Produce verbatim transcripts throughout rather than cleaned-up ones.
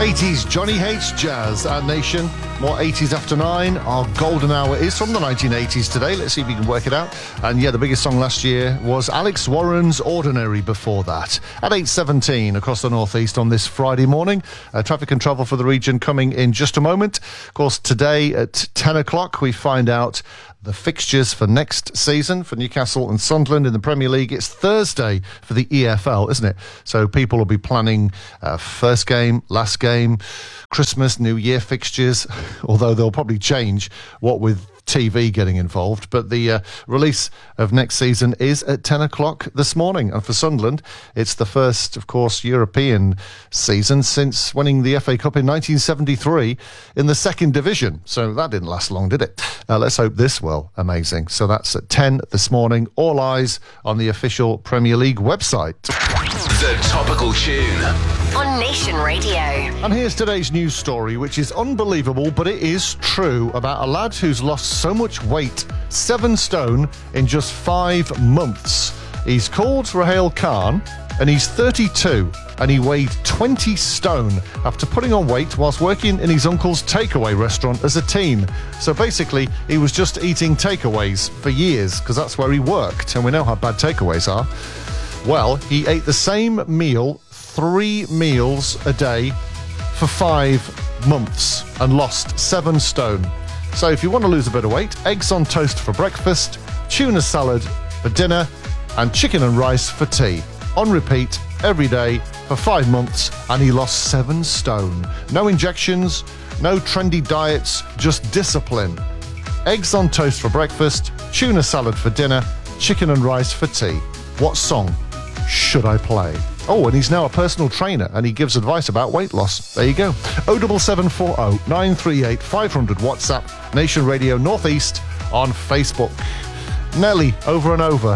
eighties, Johnny hates jazz at Nation. More eighties after nine. Our golden hour is from the nineteen eighties today. Let's see if we can work it out. And yeah, the biggest song last year was Alex Warren's Ordinary before that. At eight seventeen across the northeast on this Friday morning. Uh, traffic and travel for the region coming in just a moment. Of course, today at ten o'clock we find out the fixtures for next season for Newcastle and Sunderland in the Premier League. It's Thursday for the E F L, isn't it? So people will be planning uh, first game, last game, Christmas, New Year fixtures, although they'll probably change, what with T V getting involved. But the uh, release of next season is at ten o'clock this morning. And for Sunderland, it's the first, of course, European season since winning the F A Cup in nineteen seventy-three in the second division. So that didn't last long, did it? Uh, let's hope this will. Amazing. So that's at ten this morning. All eyes on the official Premier League website. The Topical Tune on Nation Radio. And here's today's news story, which is unbelievable, but it is true, about a lad who's lost so much weight, seven stone, in just five months. He's called Raheel Khan, and he's thirty-two, and he weighed twenty stone after putting on weight whilst working in his uncle's takeaway restaurant as a teen. So basically, he was just eating takeaways for years, because that's where he worked, and we know how bad takeaways are. Well, he ate the same meal, three meals a day, for five months and lost seven stone. So if you want to lose a bit of weight, eggs on toast for breakfast, tuna salad for dinner, and chicken and rice for tea. On repeat every day for five months, and he lost seven stone. No injections, no trendy diets, just discipline. Eggs on toast for breakfast, tuna salad for dinner, chicken and rice for tea. What song should I play? Oh, and he's now a personal trainer, and he gives advice about weight loss. There you go. oh seven seven four oh nine three eight five hundred WhatsApp, Nation Radio Northeast on Facebook. Nelly, Over and Over.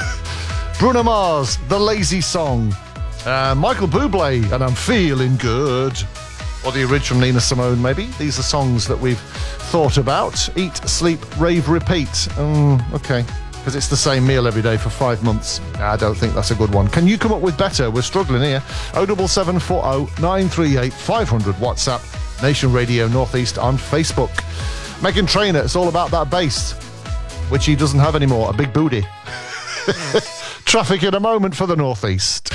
Bruno Mars, The Lazy Song. Uh, Michael Bublé, and I'm Feeling Good. Or the original Nina Simone, maybe. These are songs that we've thought about. Eat, sleep, rave, repeat. Um, okay. Because it's the same meal every day for five months. I don't think that's a good one. Can you come up with better? We're struggling here. oh seven seven four oh nine three eight five hundred WhatsApp, Nation Radio Northeast on Facebook. Meghan Trainor, it's all about that bass, which he doesn't have anymore, a big booty. Traffic in a moment for the Northeast.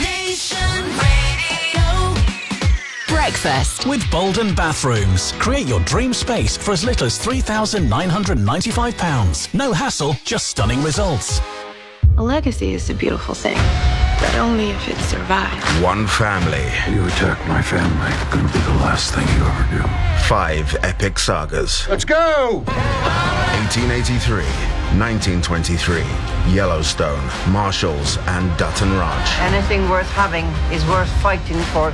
Breakfast with Bolden Bathrooms. Create your dream space for as little as three thousand nine hundred ninety-five pounds. No hassle, just stunning results. A legacy is a beautiful thing, but only if it survives. One family. You attack my family, it's gonna be the last thing you ever do. Five epic sagas. Let's go! eighteen eighty-three, nineteen twenty-three, Yellowstone, Marshalls, and Dutton Ranch. Anything worth having is worth fighting for.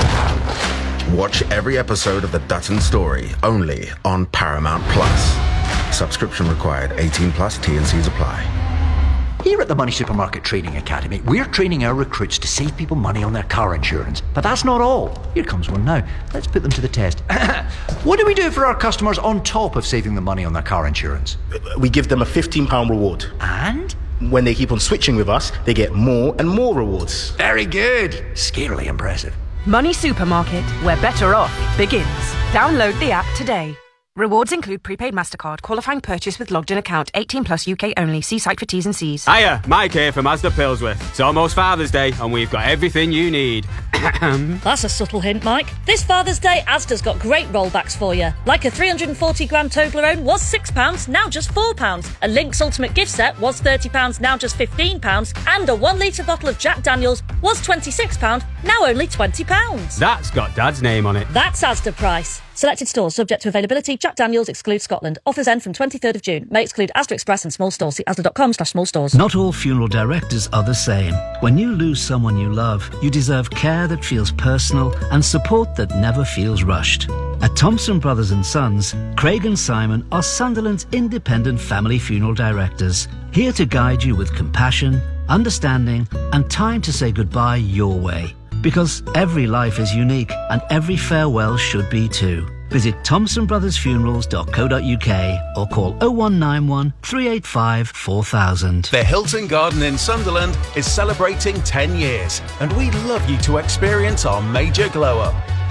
Watch every episode of The Dutton Story, only on Paramount Plus. Subscription required, eighteen plus, T and C's apply. Here at the Money Supermarket Training Academy, we're training our recruits to save people money on their car insurance. But that's not all. Here comes one now. Let's put them to the test. What do we do for our customers on top of saving them money on their car insurance? We give them a fifteen pounds reward. And? When they keep on switching with us, they get more and more rewards. Very good. Scarily impressive. Money Supermarket, where better off begins. Download the app today. Rewards include prepaid MasterCard, qualifying purchase with logged in account, eighteen plus U K only. See site for T's and C's. Hiya, Mike here from Asda Pillsworth. It's almost Father's Day and we've got everything you need. That's a subtle hint, Mike. This Father's Day, Asda's got great rollbacks for you. Like a three hundred forty gram Toblerone was six pounds, now just four pounds. A Lynx Ultimate gift set was thirty pounds, now just fifteen pounds. And a one litre bottle of Jack Daniels was twenty-six pounds, now only twenty pounds. That's got Dad's name on it. That's Asda price. Selected stores subject to availability. Jack Daniels excludes Scotland. Offers end from twenty-third of June. May exclude Asda Express and small stores. See asda.com slash small stores. Not all funeral directors are the same. When you lose someone you love, you deserve care that feels personal and support that never feels rushed. At Thompson Brothers and Sons, Craig and Simon are Sunderland's independent family funeral directors, here to guide you with compassion, understanding, and time to say goodbye your way. Because every life is unique and every farewell should be too. Visit thompson brothers funerals dot co dot uk or call oh one nine one, three eight five, four thousand. The Hilton Garden in Sunderland is celebrating ten years and we'd love you to experience our major glow-up.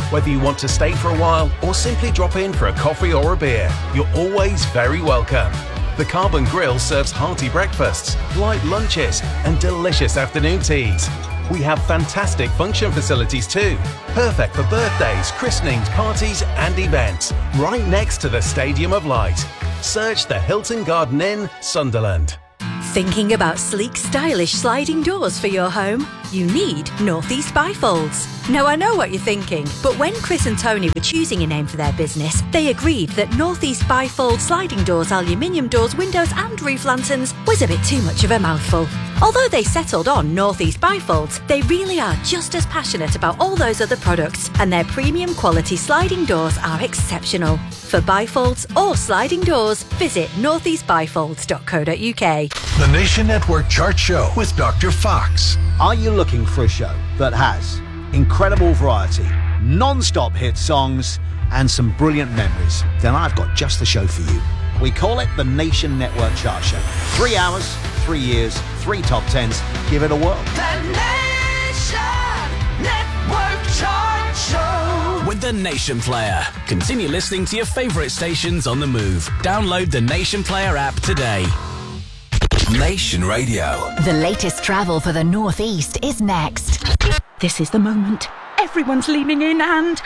Whether you want to stay for a while or simply drop in for a coffee or a beer, you're always very welcome. The Carbon Grill serves hearty breakfasts, light lunches, and delicious afternoon teas. We have fantastic function facilities too, perfect for birthdays, christenings, parties, and events, right next to the Stadium of Light. Search the Hilton Garden Inn, Sunderland. Thinking about sleek, stylish sliding doors for your home? You need Northeast Bifolds. Now, I know what you're thinking, but when Chris and Tony were choosing a name for their business, they agreed that Northeast Bifold sliding doors, aluminium doors, windows and roof lanterns was a bit too much of a mouthful. Although they settled on Northeast Bifolds, they really are just as passionate about all those other products, and their premium quality sliding doors are exceptional. For bifolds or sliding doors, visit northeast bifolds dot co dot uk. The Nation Network Chart Show with Doctor Fox. Are you looking for a show that has incredible variety, non-stop hit songs, and some brilliant memories? Then I've got just the show for you. We call it the Nation Network Chart Show. Three hours, three years, three top tens. Give it a whirl. The Nation Network Chart Show with the Nation Player. Continue listening to your favourite stations on the move. Download the Nation Player app today. Nation Radio. The latest travel for the Northeast is next. This is the moment. Everyone's leaning in and...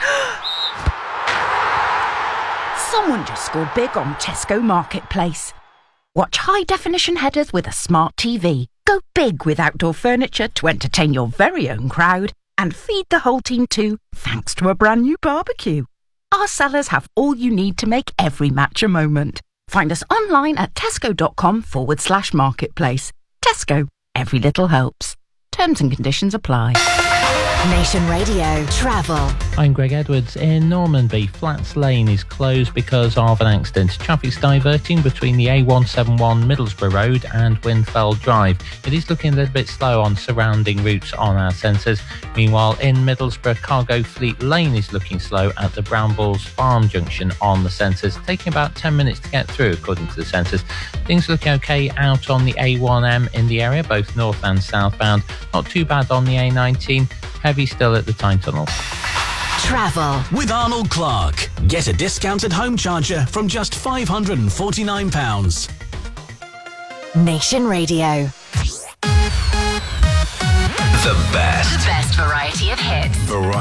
someone just scored big on Tesco Marketplace. Watch high-definition headers with a smart T V. Go big with outdoor furniture to entertain your very own crowd. And feed the whole team too, thanks to a brand new barbecue. Our sellers have all you need to make every match a moment. Find us online at tesco.com forward slash marketplace. Tesco, every little helps. Terms and conditions apply. Nation Radio Travel. I'm Greg Edwards. In Normanby, Flats Lane is closed because of an accident. Traffic's diverting between the A one seventy-one Middlesbrough Road and Winfell Drive. It is looking a little bit slow on surrounding routes on our sensors. Meanwhile, in Middlesbrough, Cargo Fleet Lane is looking slow at the Brambles Farm Junction on the sensors, taking about ten minutes to get through according to the sensors. Things look okay out on the A one M in the area, both north and southbound. Not too bad on the A nineteen. Heavy still at the Tyne Tunnel. Travel with Arnold Clark. Get a discounted home charger from just five hundred forty-nine pounds. Nation Radio. The best. The best variety of hits. Variety.